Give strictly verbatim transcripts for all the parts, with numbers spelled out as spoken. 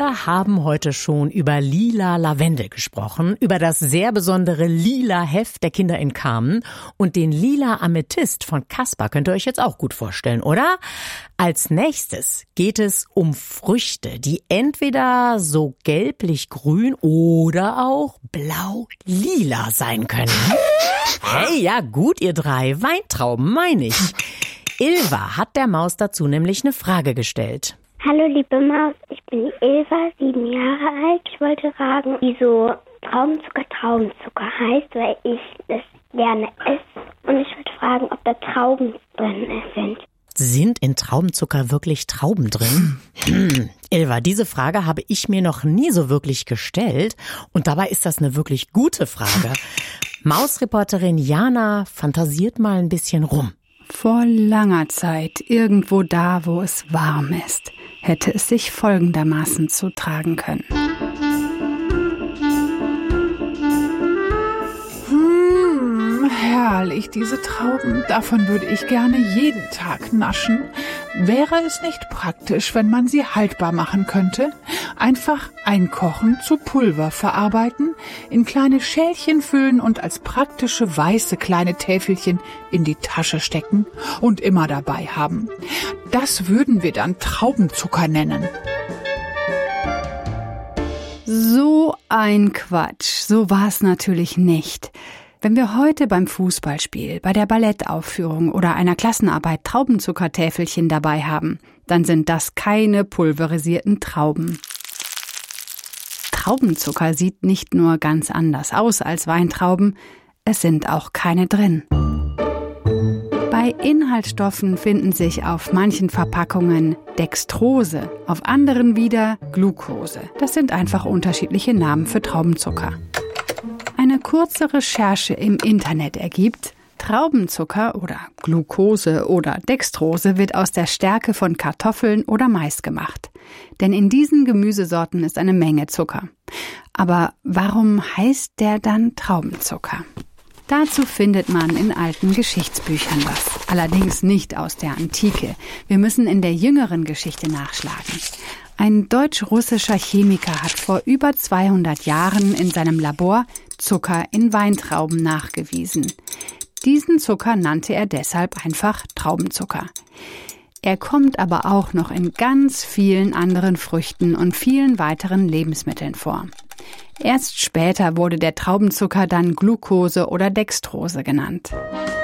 Wir haben heute schon über lila Lavendel gesprochen, über das sehr besondere lila Heft der Kinder in Kamen und den lila Amethyst von Caspar könnt ihr euch jetzt auch gut vorstellen, oder? Als nächstes geht es um Früchte, die entweder so gelblich-grün oder auch blau-lila sein können. Hey, ja gut, ihr drei, Weintrauben meine ich. Ilva hat der Maus dazu nämlich eine Frage gestellt. Hallo liebe Maus, ich bin Ilva, sieben Jahre alt. Ich wollte fragen, wieso Traubenzucker Traubenzucker heißt, weil ich das gerne esse. Und ich wollte fragen, ob da Trauben drin sind. Sind in Traubenzucker wirklich Trauben drin? Ilva, diese Frage habe ich mir noch nie so wirklich gestellt. Und dabei ist das eine wirklich gute Frage. Mausreporterin Jana fantasiert mal ein bisschen rum. Vor langer Zeit, irgendwo da, wo es warm ist, hätte es sich folgendermaßen zutragen können. Hm, herrlich, diese Trauben. Davon würde ich gerne jeden Tag naschen. Wäre es nicht praktisch, wenn man sie haltbar machen könnte? Einfach einkochen, zu Pulver verarbeiten, in kleine Schälchen füllen und als praktische weiße kleine Täfelchen in die Tasche stecken und immer dabei haben. Das würden wir dann Traubenzucker nennen. So ein Quatsch, so war es natürlich nicht. Wenn wir heute beim Fußballspiel, bei der Ballettaufführung oder einer Klassenarbeit Traubenzuckertäfelchen dabei haben, dann sind das keine pulverisierten Trauben. Traubenzucker sieht nicht nur ganz anders aus als Weintrauben, es sind auch keine drin. Bei Inhaltsstoffen finden sich auf manchen Verpackungen Dextrose, auf anderen wieder Glucose. Das sind einfach unterschiedliche Namen für Traubenzucker. Eine kurze Recherche im Internet ergibt, Traubenzucker oder Glucose oder Dextrose wird aus der Stärke von Kartoffeln oder Mais gemacht. Denn in diesen Gemüsesorten ist eine Menge Zucker. Aber warum heißt der dann Traubenzucker? Dazu findet man in alten Geschichtsbüchern was. Allerdings nicht aus der Antike. Wir müssen in der jüngeren Geschichte nachschlagen. Ein deutsch-russischer Chemiker hat vor über zweihundert Jahren in seinem Labor Zucker in Weintrauben nachgewiesen. Diesen Zucker nannte er deshalb einfach Traubenzucker. Er kommt aber auch noch in ganz vielen anderen Früchten und vielen weiteren Lebensmitteln vor. Erst später wurde der Traubenzucker dann Glucose oder Dextrose genannt.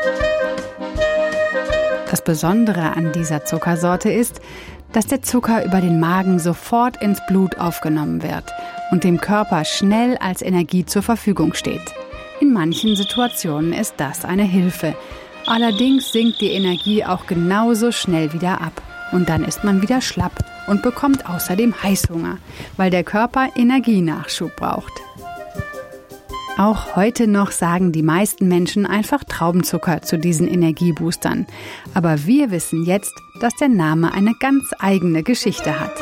Das Besondere an dieser Zuckersorte ist, dass der Zucker über den Magen sofort ins Blut aufgenommen wird und dem Körper schnell als Energie zur Verfügung steht. In manchen Situationen ist das eine Hilfe. Allerdings sinkt die Energie auch genauso schnell wieder ab. Und dann ist man wieder schlapp und bekommt außerdem Heißhunger, weil der Körper Energienachschub braucht. Auch heute noch sagen die meisten Menschen einfach Traubenzucker zu diesen Energieboostern. Aber wir wissen jetzt, dass der Name eine ganz eigene Geschichte hat.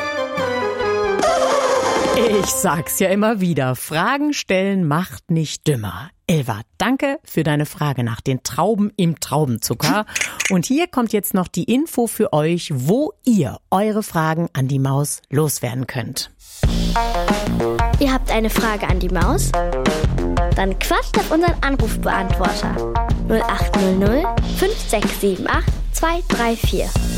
Ich sag's ja immer wieder, Fragen stellen macht nicht dümmer. Ilva, danke für deine Frage nach den Trauben im Traubenzucker. Und hier kommt jetzt noch die Info für euch, wo ihr eure Fragen an die Maus loswerden könnt. Ihr habt eine Frage an die Maus? Dann quatscht auf unseren Anrufbeantworter null acht null null fünf sechs sieben acht zwei drei vier.